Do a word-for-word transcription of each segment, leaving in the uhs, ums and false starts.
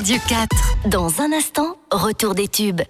Radio quatre. Dans un instant, retour des tubes.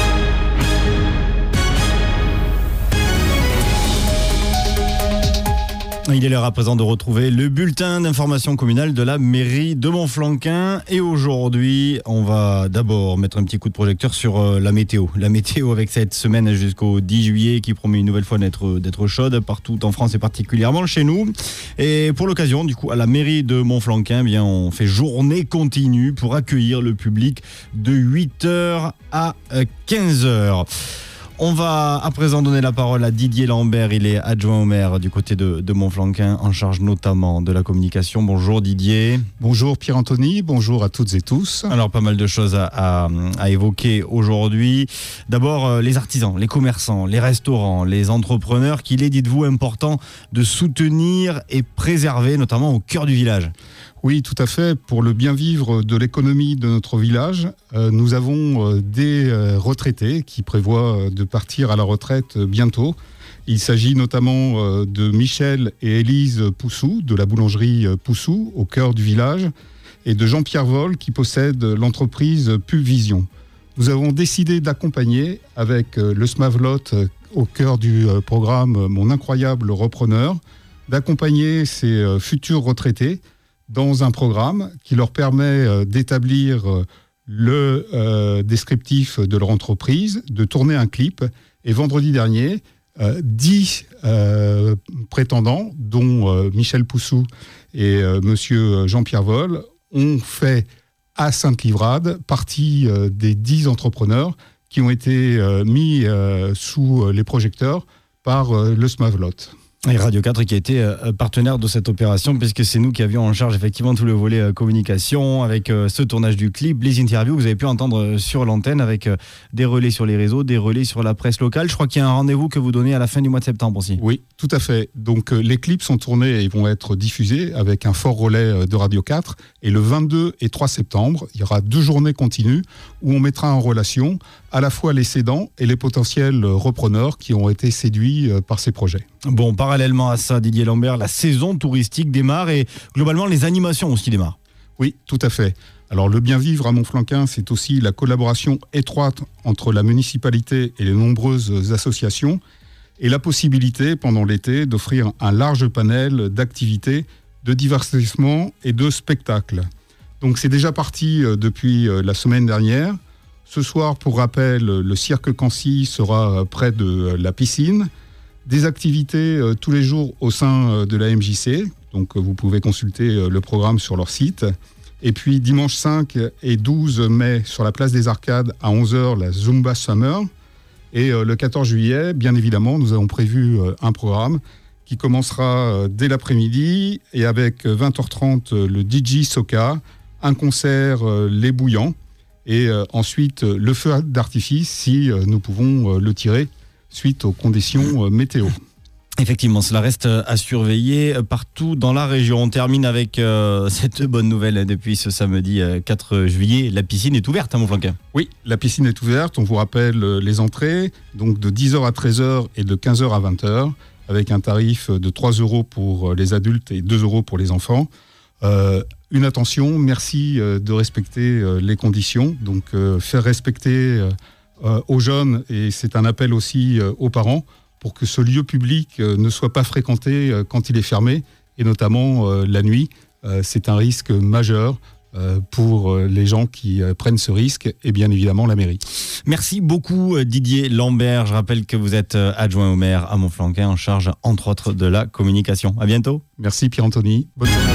Il est l'heure à présent de retrouver le bulletin d'information communale de la mairie de Montflanquin. Et aujourd'hui, on va d'abord mettre un petit coup de projecteur sur la météo. La météo avec cette semaine jusqu'au dix juillet qui promet une nouvelle fois d'être, d'être chaude partout en France et particulièrement chez nous. Et pour l'occasion, du coup, à la mairie de Montflanquin, eh bien, on fait journée continue pour accueillir le public de huit heures à quinze heures. On va à présent donner la parole à Didier Lambert, il est adjoint au maire du côté de, de Montflanquin, en charge notamment de la communication. Bonjour Didier. Bonjour Pierre-Anthony, bonjour à toutes et tous. Alors pas mal de choses à, à, à évoquer aujourd'hui. D'abord les artisans, les commerçants, les restaurants, les entrepreneurs, qu'il est, dites-vous, important de soutenir et préserver, notamment au cœur du village. Oui, tout à fait. Pour le bien vivre de l'économie de notre village, euh, nous avons euh, des euh, retraités qui prévoient euh, de partir à la retraite euh, bientôt. Il s'agit notamment euh, de Michel et Élise Poussou, de la boulangerie euh, Poussou, au cœur du village, et de Jean-Pierre Vol, qui possède l'entreprise Pubvision. Nous avons décidé d'accompagner, avec euh, le Smavlot euh, au cœur du euh, programme Mon incroyable repreneur, d'accompagner ces euh, futurs retraités dans un programme qui leur permet d'établir le euh, descriptif de leur entreprise, de tourner un clip. Et vendredi dernier, euh, dix euh, prétendants, dont euh, Michel Poussou et euh, monsieur Jean-Pierre Vol, ont fait à Sainte-Livrade partie euh, des dix entrepreneurs qui ont été euh, mis euh, sous les projecteurs par euh, le Smavlot. Et Radio quatre qui a été euh, partenaire de cette opération, puisque c'est nous qui avions en charge effectivement tout le volet euh, communication, avec euh, ce tournage du clip, les interviews, vous avez pu entendre euh, sur l'antenne, avec euh, des relais sur les réseaux, des relais sur la presse locale. Je crois qu'il y a un rendez-vous que vous donnez à la fin du mois de septembre aussi. Oui, tout à fait. Donc euh, les clips sont tournés et vont être diffusés avec un fort relais euh, de Radio quatre. Et le vingt-deux et trois septembre, il y aura deux journées continues où on mettra en relation à la fois les cédants et les potentiels repreneurs qui ont été séduits euh, par ces projets. Bon, parallèlement à ça, Didier Lambert, la saison touristique démarre et globalement les animations aussi démarrent. Oui, tout à fait. Alors le bien vivre à Montflanquin, c'est aussi la collaboration étroite entre la municipalité et les nombreuses associations et la possibilité pendant l'été d'offrir un large panel d'activités, de divertissement et de spectacles. Donc c'est déjà parti depuis la semaine dernière. Ce soir, pour rappel, le cirque Cancy sera près de la piscine. Des activités euh, tous les jours au sein euh, de la M J C, donc euh, vous pouvez consulter euh, le programme sur leur site. Et puis dimanche cinq et douze mai, sur la place des Arcades, à onze heures, la Zumba Summer. Et euh, le quatorze juillet, bien évidemment, nous avons prévu euh, un programme qui commencera euh, dès l'après-midi, et avec euh, vingt heures trente, euh, le D J Soca, un concert euh, Les Bouillants, et euh, ensuite euh, le feu d'artifice, si euh, nous pouvons euh, le tirer, suite aux conditions météo. Effectivement, cela reste à surveiller partout dans la région. On termine avec euh, cette bonne nouvelle depuis ce samedi quatre juillet. La piscine est ouverte à Montflanquin. Oui, la piscine est ouverte. On vous rappelle les entrées, donc de dix heures à treize heures et de quinze heures à vingt heures, avec un tarif de trois euros pour les adultes et deux euros pour les enfants. Euh, une attention, merci de respecter les conditions. Donc, euh, faire respecter... Euh, Euh, aux jeunes, et c'est un appel aussi euh, aux parents, pour que ce lieu public euh, ne soit pas fréquenté euh, quand il est fermé, et notamment euh, la nuit. Euh, c'est un risque majeur euh, pour euh, les gens qui euh, prennent ce risque, et bien évidemment la mairie. Merci beaucoup Didier Lambert. Je rappelle que vous êtes adjoint au maire à Montflanquin, en charge entre autres de la communication. À bientôt. Merci Pierre-Anthony. Bonne journée.